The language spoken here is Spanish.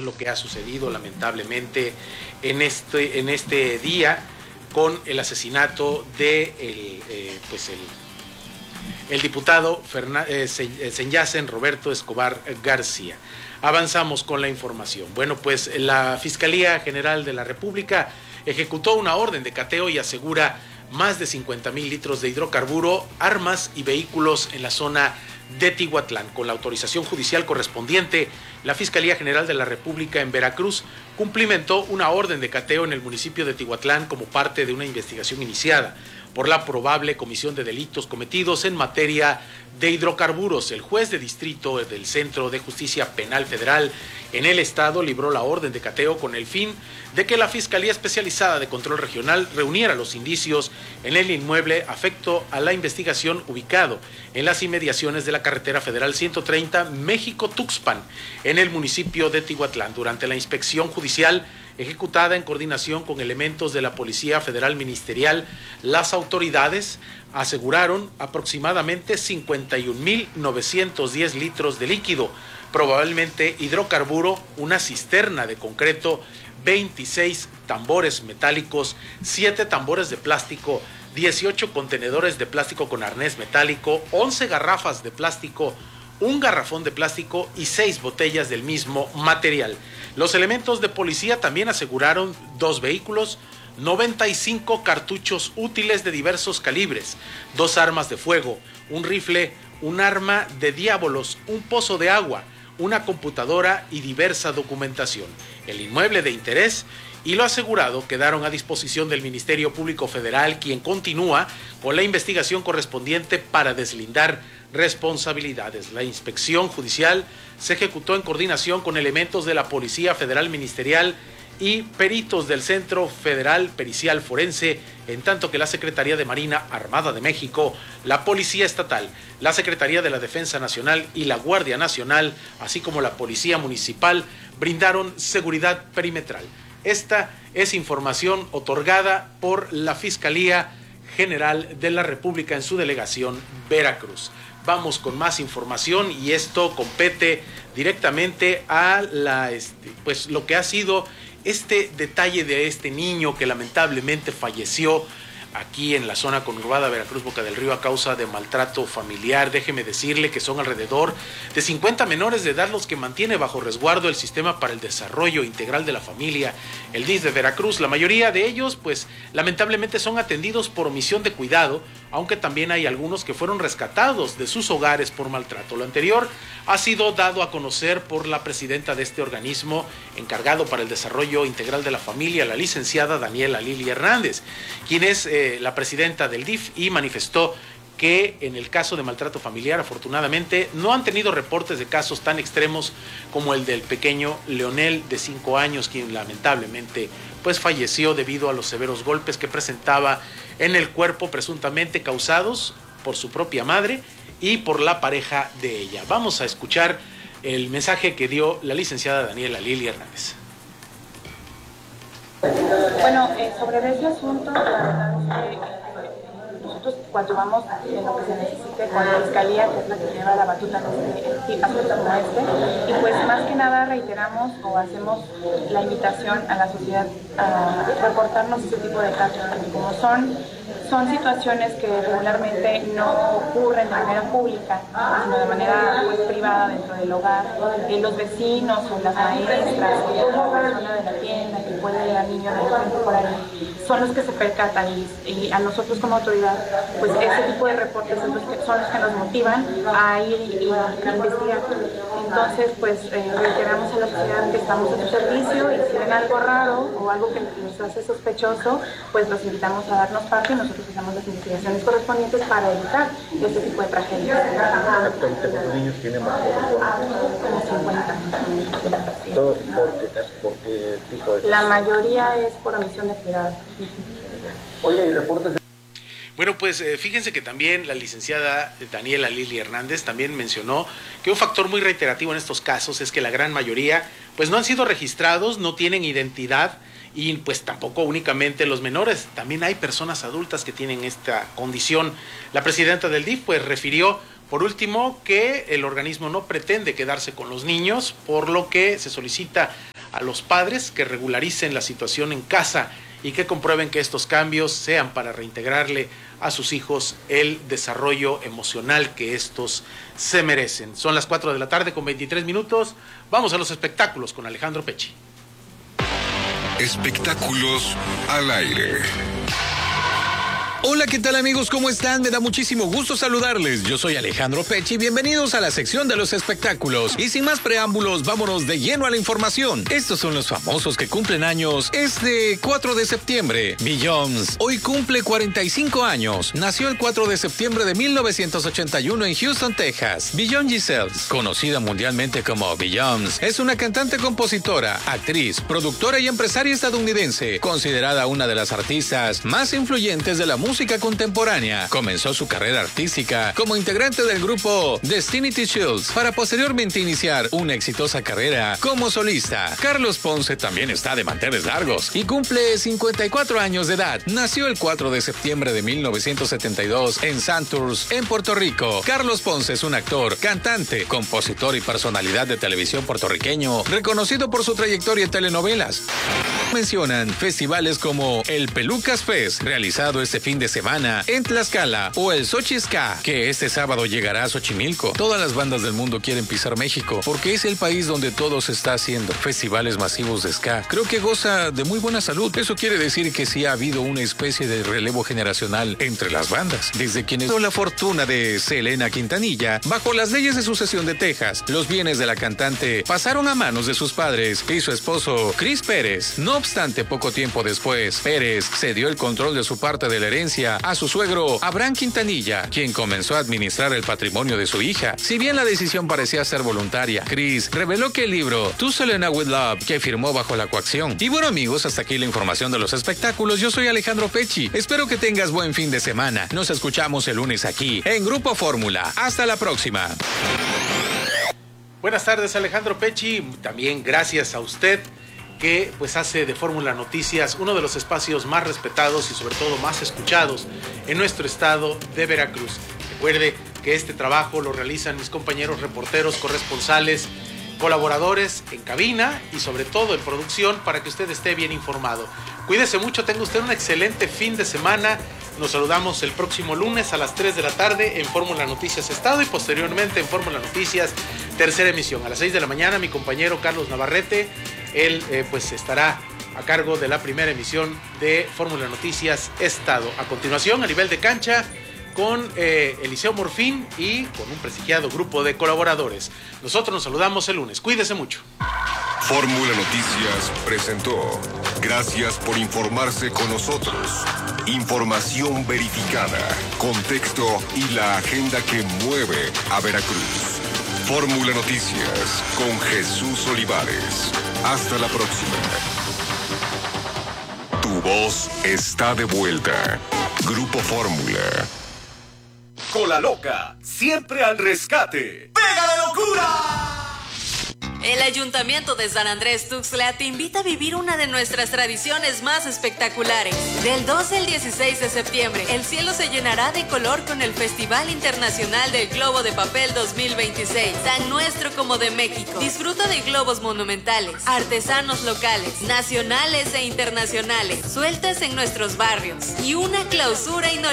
lo que ha sucedido lamentablemente en este día con el asesinato de el diputado Senyacen Roberto Escobar García. Avanzamos con la información. Bueno, pues la Fiscalía General de la República ejecutó una orden de cateo y asegura más de 50,000 litros de hidrocarburo, armas y vehículos en la zona de Tihuatlán. Con la autorización judicial correspondiente, la Fiscalía General de la República en Veracruz cumplimentó una orden de cateo en el municipio de Tihuatlán como parte de una investigación iniciada por la probable comisión de delitos cometidos en materia de hidrocarburos. El juez de distrito del Centro de Justicia Penal Federal en el estado libró la orden de cateo con el fin de que la Fiscalía Especializada de Control Regional reuniera los indicios en el inmueble afecto a la investigación ubicado en las inmediaciones de la carretera federal 130 México-Tuxpan, en el municipio de Tihuatlán. Durante la inspección judicial ejecutada en coordinación con elementos de la Policía Federal Ministerial, las autoridades aseguraron aproximadamente 51,910 litros de líquido, probablemente hidrocarburo, una cisterna de concreto, 26 tambores metálicos, 7 tambores de plástico, 18 contenedores de plástico con arnés metálico, 11 garrafas de plástico, un garrafón de plástico y 6 botellas del mismo material. Los elementos de policía también aseguraron 2 vehículos, 95 cartuchos útiles de diversos calibres, 2 armas de fuego, un rifle, un arma de diábolos, un pozo de agua, una computadora y diversa documentación. El inmueble de interés y lo asegurado quedaron a disposición del Ministerio Público Federal, quien continúa con la investigación correspondiente para deslindar responsabilidades. La inspección judicial se ejecutó en coordinación con elementos de la Policía Federal Ministerial y peritos del Centro Federal Pericial Forense, en tanto que la Secretaría de Marina Armada de México, la Policía Estatal, la Secretaría de la Defensa Nacional y la Guardia Nacional, así como la Policía Municipal, brindaron seguridad perimetral. Esta es información otorgada por la Fiscalía General de la República en su delegación Veracruz. Vamos con más información y esto compete directamente a lo que ha sido este detalle de este niño que lamentablemente falleció aquí en la zona conurbada Veracruz, Boca del Río, a causa de maltrato familiar. Déjeme decirle que son alrededor de 50 menores de edad los que mantiene bajo resguardo el Sistema para el Desarrollo Integral de la Familia, el DIF de Veracruz. La mayoría de ellos, pues, lamentablemente son atendidos por omisión de cuidado, aunque también hay algunos que fueron rescatados de sus hogares por maltrato. Lo anterior ha sido dado a conocer por la presidenta de este organismo encargado para el desarrollo integral de la familia, la licenciada Daniela Lili Hernández, quien es la presidenta del DIF, y manifestó que en el caso de maltrato familiar, afortunadamente, no han tenido reportes de casos tan extremos como el del pequeño Leonel de 5 años, quien lamentablemente pues falleció debido a los severos golpes que presentaba en el cuerpo, presuntamente causados por su propia madre y por la pareja de ella. Vamos a escuchar el mensaje que dio la licenciada Daniela Lili Hernández. Bueno, sobre ese asunto, la verdad es que nosotros coadyuvamos en lo que se necesite con la Fiscalía, que es la que lleva la batuta en aspectos como este, y pues más que nada reiteramos o hacemos la invitación a la sociedad a reportarnos este tipo de casos, porque como son situaciones que regularmente no ocurren de manera pública, sino de manera pues, privada dentro del hogar. Los vecinos o las maestras o la persona de la tienda que puede ver al niño de repente por ahí son los que se percatan y a nosotros como autoridad, pues ese tipo de reportes son los que nos motivan a ir y investigar. Entonces, pues reiteramos a la sociedad que estamos a su servicio y si ven algo raro o algo que nos hace sospechoso, pues los invitamos a darnos parte y nosotros hacemos las investigaciones correspondientes para evitar este tipo de tragedias. Actualmente los niños tienen más como 50. ¿Todo por qué tipo de...? La mayoría es por omisión de cuidado. Oye, ¿hay reportes? Bueno, pues fíjense que también la licenciada Daniela Lili Hernández también mencionó que un factor muy reiterativo en estos casos es que la gran mayoría pues no han sido registrados, no tienen identidad y pues tampoco únicamente los menores, también hay personas adultas que tienen esta condición. La presidenta del DIF pues refirió por último que el organismo no pretende quedarse con los niños, por lo que se solicita a los padres que regularicen la situación en casa y que comprueben que estos cambios sean para reintegrarle a sus hijos el desarrollo emocional que estos se merecen. Son las 4 de la tarde con 23 minutos. Vamos a los espectáculos con Alejandro Pecci. Espectáculos al aire. Hola, ¿qué tal amigos? ¿Cómo están? Me da muchísimo gusto saludarles. Yo soy Alejandro Pecci. Bienvenidos a la sección de los espectáculos. Y sin más preámbulos, vámonos de lleno a la información. Estos son los famosos que cumplen años este 4 de septiembre. Beyoncé hoy cumple 45 años. Nació el 4 de septiembre de 1981 en Houston, Texas. Beyoncé Giselle, conocida mundialmente como Beyoncé, es una cantante, compositora, actriz, productora y empresaria estadounidense, considerada una de las artistas más influyentes de la música contemporánea. Comenzó su carrera artística como integrante del grupo Destiny's Child para posteriormente iniciar una exitosa carrera como solista. Carlos Ponce también está de manteles largos y cumple 54 años de edad. Nació el 4 de septiembre de 1972 en Santurce, en Puerto Rico. Carlos Ponce es un actor, cantante, compositor y personalidad de televisión puertorriqueño, reconocido por su trayectoria en telenovelas. Mencionan festivales como el Pelucas Fest, realizado este fin de semana en Tlaxcala, o el Xochi Ska, que este sábado llegará a Xochimilco. Todas las bandas del mundo quieren pisar México, porque es el país donde todo se está haciendo. Festivales masivos de ska. Creo que goza de muy buena salud. Eso quiere decir que sí ha habido una especie de relevo generacional entre las bandas. Desde quienes tuvo la fortuna de Selena Quintanilla, bajo las leyes de sucesión de Texas, los bienes de la cantante pasaron a manos de sus padres y su esposo, Chris Pérez. No obstante, poco tiempo después, Pérez cedió el control de su parte de la herencia a su suegro, Abraham Quintanilla, quien comenzó a administrar el patrimonio de su hija. Si bien la decisión parecía ser voluntaria, Chris reveló que el libro To Selena With Love, que firmó bajo la coacción. Y bueno amigos, hasta aquí la información de los espectáculos. Yo soy Alejandro Pecci. Espero que tengas buen fin de semana. Nos escuchamos el lunes aquí en Grupo Fórmula. Hasta la próxima. Buenas tardes, Alejandro Pecci. También gracias a usted, que pues hace de Fórmula Noticias uno de los espacios más respetados y sobre todo más escuchados en nuestro estado de Veracruz. Recuerde que este trabajo lo realizan mis compañeros reporteros, corresponsales, colaboradores en cabina y sobre todo en producción para que usted esté bien informado. Cuídese mucho, tenga usted un excelente fin de semana. Nos saludamos el próximo lunes a las 3 de la tarde en Fórmula Noticias Estado y posteriormente en Fórmula Noticias tercera emisión. A las 6 de la mañana mi compañero Carlos Navarrete, él pues estará a cargo de la primera emisión de Fórmula Noticias Estado. A continuación, a nivel de cancha, con Eliseo Morfín y con un prestigiado grupo de colaboradores. Nosotros nos saludamos el lunes. Cuídese mucho. Fórmula Noticias presentó. Gracias por informarse con nosotros. Información verificada, contexto y la agenda que mueve a Veracruz. Fórmula Noticias con Jesús Olivares. Hasta la próxima. Tu voz está de vuelta. Grupo Fórmula. Cola Loca, siempre al rescate. ¡Pega la locura! El Ayuntamiento de San Andrés Tuxtla te invita a vivir una de nuestras tradiciones más espectaculares. Del 12 al 16 de septiembre, el cielo se llenará de color con el Festival Internacional del Globo de Papel 2026, tan nuestro como de México. Disfruta de globos monumentales, artesanos locales, nacionales e internacionales, sueltas en nuestros barrios y una clausura inolvidable